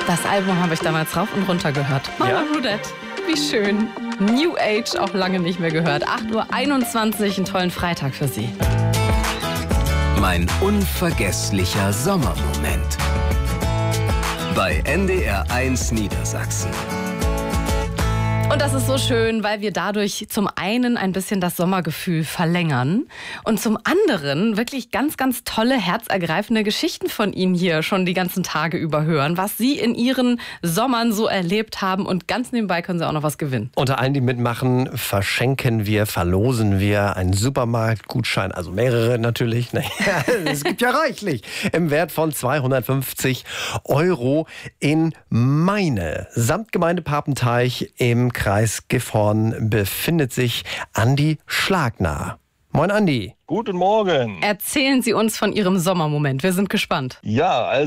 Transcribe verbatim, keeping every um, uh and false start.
Das Album habe ich damals rauf und runter gehört. Mama Ja? Rudette, wie schön. New Age, auch lange nicht mehr gehört. acht Uhr einundzwanzig, einen tollen Freitag für Sie. Mein unvergesslicher Sommermoment. Bei N D R eins Niedersachsen. Und das ist so schön, weil wir dadurch zum einen ein bisschen das Sommergefühl verlängern und zum anderen wirklich ganz, ganz tolle, herzergreifende Geschichten von Ihnen hier schon die ganzen Tage über hören, was Sie in Ihren Sommern so erlebt haben. Und ganz nebenbei können Sie auch noch was gewinnen. Unter allen, die mitmachen, verschenken wir, verlosen wir einen Supermarktgutschein, also mehrere natürlich. Naja, es gibt ja reichlich. Im Wert von zweihundertfünfzig Euro in Meine. Samtgemeinde Papenteich im Kreis Gifhorn befindet sich Andi Schlagner. Moin Andi. Guten Morgen. Erzählen Sie uns von Ihrem Sommermoment. Wir sind gespannt. Ja, also